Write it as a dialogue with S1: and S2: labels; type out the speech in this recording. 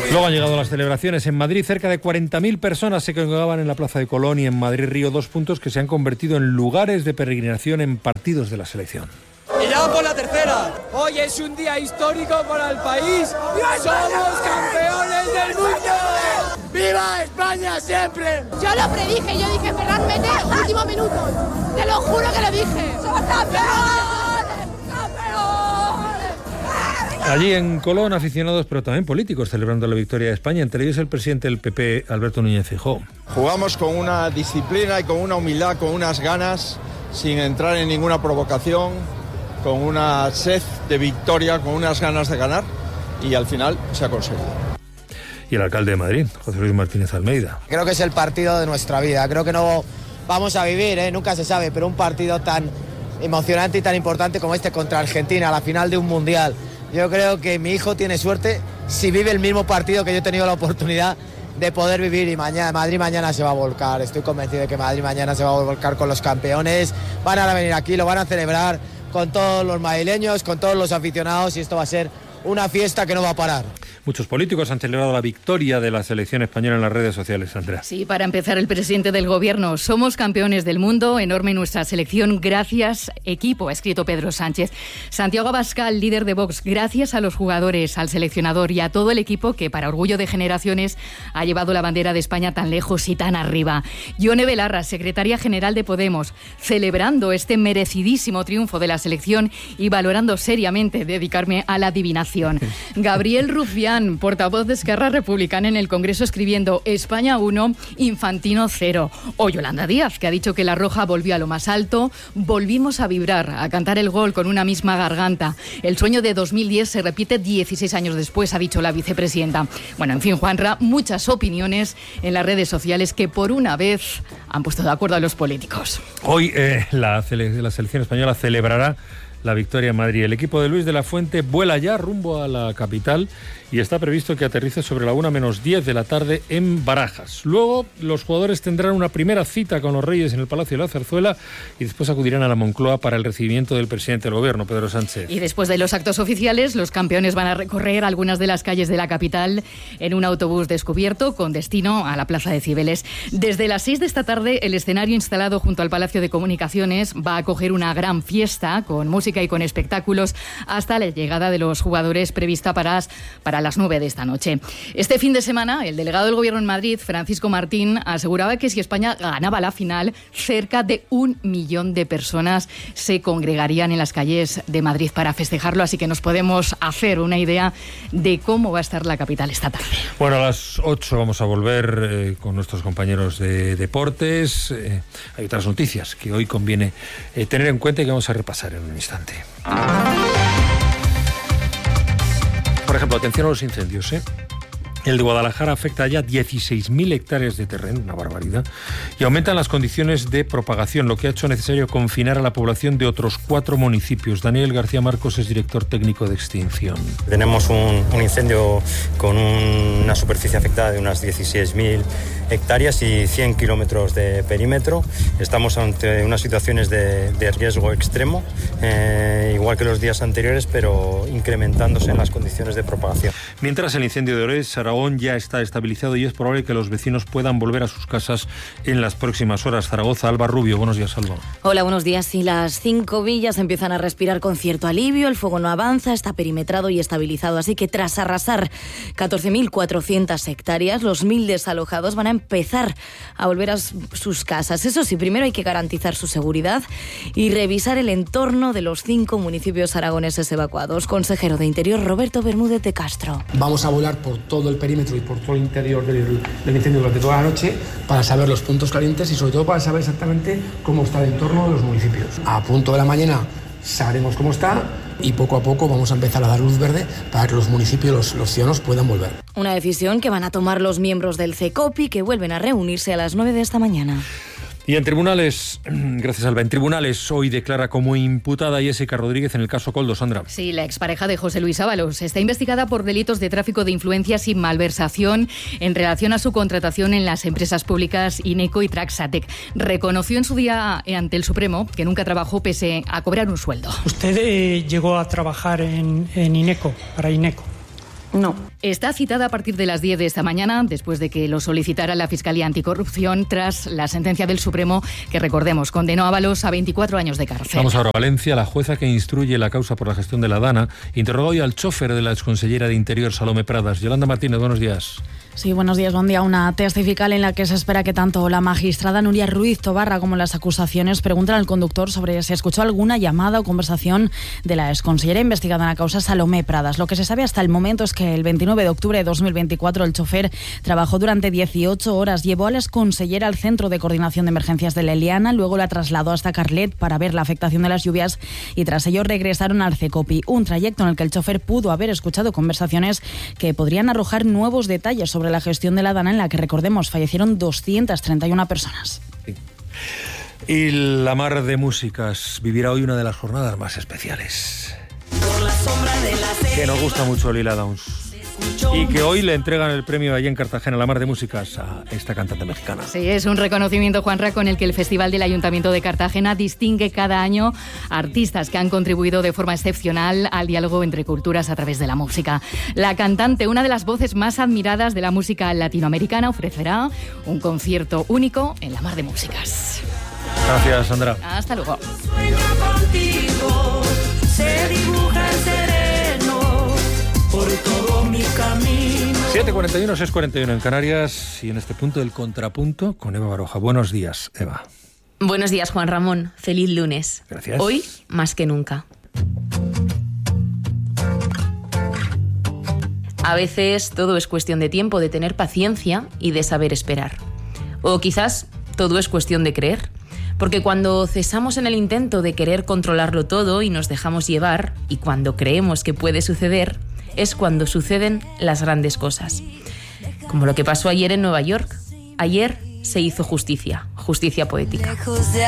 S1: Luego han llegado las celebraciones. En Madrid, cerca de 40.000 personas se congregaban en la Plaza de Colón y en Madrid-Río, 2 puntos que se han convertido en lugares de peregrinación en partidos de la selección.
S2: Y ya por la tercera. Hoy es un día histórico para el país. ¡Somos campeones del mundo! ¡Viva España siempre!
S3: Yo lo predije, yo dije Ferran mete último minuto. Te lo juro que lo dije. ¡Somos campeones! ¡Campeones!
S1: Allí en Colón, aficionados pero también políticos celebrando la victoria de España, entre ellos el presidente del PP, Alberto Núñez Feijóo.
S4: Jugamos con una disciplina y con una humildad, con unas ganas, sin entrar en ninguna provocación, con una sed de victoria, con unas ganas de ganar, y al final se ha conseguido.
S1: Y el alcalde de Madrid, José Luis Martínez Almeida.
S5: Creo que es el partido de nuestra vida. Creo que no vamos a vivir, nunca se sabe, pero un partido tan emocionante y tan importante como este contra Argentina, la final de un mundial. Yo creo que mi hijo tiene suerte si vive el mismo partido que yo he tenido la oportunidad de poder vivir, y Madrid mañana se va a volcar. Estoy convencido de que Madrid mañana se va a volcar con los campeones. Van a venir aquí, lo van a celebrar con todos los madrileños, con todos los aficionados, y esto va a ser una fiesta que no va a parar.
S1: Muchos políticos han celebrado la victoria de la selección española en las redes sociales, Andrea.
S6: Sí, para empezar, el presidente del gobierno. Somos campeones del mundo, enorme nuestra selección, gracias equipo, ha escrito Pedro Sánchez. Santiago Abascal, líder de Vox, gracias a los jugadores, al seleccionador y a todo el equipo que, para orgullo de generaciones, ha llevado la bandera de España tan lejos y tan arriba. Yone Belarra, secretaria general de Podemos, celebrando este merecidísimo triunfo de la selección y valorando seriamente dedicarme a la adivinación. Gabriel Rufián, portavoz de Esquerra Republicana en el Congreso, escribiendo España 1, Infantino 0. O Yolanda Díaz, que ha dicho que la Roja volvió a lo más alto, volvimos a vibrar, a cantar el gol con una misma garganta. El sueño de 2010 se repite 16 años después, ha dicho la vicepresidenta. Bueno, en fin, Juanra, muchas opiniones en las redes sociales que por una vez han puesto de acuerdo a los políticos.
S1: Hoy la selección española celebrará la victoria en Madrid. El equipo de Luis de la Fuente vuela ya rumbo a la capital y está previsto que aterrice sobre la 1:10 de la tarde en Barajas. Luego los jugadores tendrán una primera cita con los Reyes en el Palacio de la Zarzuela y después acudirán a la Moncloa para el recibimiento del presidente del gobierno, Pedro Sánchez.
S6: Y después de los actos oficiales, los campeones van a recorrer algunas de las calles de la capital en un autobús descubierto con destino a la Plaza de Cibeles. Desde las 6 de esta tarde, el escenario instalado junto al Palacio de Comunicaciones va a acoger una gran fiesta con música y con espectáculos hasta la llegada de los jugadores prevista para las 9 de esta noche. Este fin de semana, el delegado del Gobierno en Madrid, Francisco Martín, aseguraba que si España ganaba la final, cerca de 1 millón de personas se congregarían en las calles de Madrid para festejarlo, así que nos podemos hacer una idea de cómo va a estar la capital esta tarde.
S1: Bueno, a las 8 vamos a volver con nuestros compañeros de deportes. Hay otras noticias que hoy conviene tener en cuenta y que vamos a repasar en un instante. Por ejemplo, atención a los incendios, El de Guadalajara afecta ya 16.000 hectáreas de terreno, una barbaridad, y aumentan las condiciones de propagación, lo que ha hecho necesario confinar a la población de otros 4 municipios. Daniel García Marcos es director técnico de extinción.
S7: Tenemos un incendio con una superficie afectada de unas 16.000 hectáreas y 100 kilómetros de perímetro. Estamos ante unas situaciones de riesgo extremo, igual que los días anteriores, pero incrementándose en las condiciones de propagación.
S1: Mientras, el incendio de Ores, Aragón, ya está estabilizado y es probable que los vecinos puedan volver a sus casas en las próximas horas. Zaragoza, Alba Rubio. Buenos días, Alba.
S8: Hola, buenos días. Y las 5 villas empiezan a respirar con cierto alivio. El fuego no avanza, está perimetrado y estabilizado. Así que tras arrasar 14.400 hectáreas, los 1.000 desalojados van a empezar a volver a sus casas. Eso sí, primero hay que garantizar su seguridad y revisar el entorno de los 5 municipios aragoneses evacuados. Consejero de Interior, Roberto Bermúdez de Castro.
S9: Vamos a volar por todo el perímetro y por todo el interior del incendio durante toda la noche para saber los puntos calientes y sobre todo para saber exactamente cómo está el entorno de los municipios. A punto de la mañana sabremos cómo está y poco a poco vamos a empezar a dar luz verde para que los municipios, los ciudadanos puedan volver.
S8: Una decisión que van a tomar los miembros del CECOPI, que vuelven a reunirse a las 9 de esta mañana.
S1: Y en tribunales, gracias Alba, en tribunales hoy declara como imputada Jessica Rodríguez en el caso Koldo, Sandra.
S6: Sí, la expareja de José Luis Ábalos está investigada por delitos de tráfico de influencias y malversación en relación a su contratación en las empresas públicas Ineco y Traxatec. Reconoció en su día ante el Supremo que nunca trabajó pese a cobrar un sueldo.
S10: ¿Usted llegó a trabajar en Ineco, para Ineco? No.
S6: Está citada a partir de las 10 de esta mañana, después de que lo solicitara la Fiscalía Anticorrupción tras la sentencia del Supremo que, recordemos, condenó a Ábalos a 24 años de cárcel.
S1: Vamos ahora a Valencia. La jueza que instruye la causa por la gestión de la Dana interrogó hoy al chofer de la exconsellera de Interior, Salomé Pradas. Yolanda Martínez, buenos días.
S10: Sí, buenos días, buen día. Una testifical en la que se espera que tanto la magistrada Nuria Ruiz Tobarra como las acusaciones pregunten al conductor sobre si escuchó alguna llamada o conversación de la exconsellera investigada en la causa, Salomé Pradas. Lo que se sabe hasta el momento es que el 29 de octubre de 2024 el chofer trabajó durante 18 horas, llevó a la exconsellera al Centro de Coordinación de Emergencias de la Eliana, luego la trasladó hasta Carlet para ver la afectación de las lluvias y tras ello regresaron al Cecopi, un trayecto en el que el chofer pudo haber escuchado conversaciones que podrían arrojar nuevos detalles sobre la gestión de la Dana, en la que, recordemos, fallecieron 231 personas.
S1: Sí. Y la Mar de Músicas vivirá hoy una de las jornadas más especiales, que nos gusta mucho Lila Downs, y que hoy le entregan el premio allí en Cartagena, la Mar de Músicas, a esta cantante mexicana.
S6: Sí, es un reconocimiento, Juanra, con el que el Festival del Ayuntamiento de Cartagena distingue cada año a artistas que han contribuido de forma excepcional al diálogo entre culturas a través de la música. La cantante, una de las voces más admiradas de la música latinoamericana, ofrecerá un concierto único en la Mar de Músicas.
S1: Gracias, Sandra.
S6: Hasta luego.
S1: 7:41, 6:41 en Canarias, y en este punto del contrapunto con Eva Baroja. Buenos días, Eva.
S11: Buenos días, Juan Ramón. Feliz lunes.
S1: Gracias.
S11: Hoy, más que nunca. A veces todo es cuestión de tiempo, de tener paciencia y de saber esperar. O quizás todo es cuestión de creer. Porque cuando cesamos en el intento de querer controlarlo todo y nos dejamos llevar, y cuando creemos que puede suceder, es cuando suceden las grandes cosas. Como lo que pasó ayer en Nueva York. Ayer se hizo justicia, justicia poética.